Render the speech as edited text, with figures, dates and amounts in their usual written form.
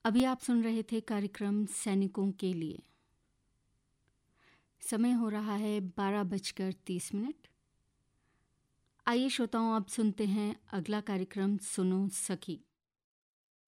अभी आप सुन रहे थे कार्यक्रम सैनिकों के लिए। समय हो रहा है 12:30। आइए श्रोताओं, अब सुनते हैं अगला कार्यक्रम सुनो सखी।